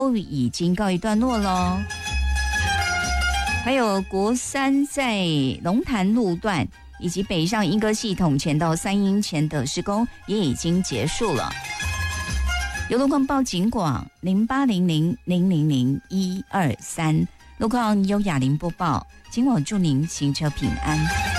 已经告一段落咯。还有国三在龙潭路段以及北上莺歌系统前到三鶯前的施工也已经结束了。有路况报警广0800000123，路况由雅玲播报，今晚祝您行车平安。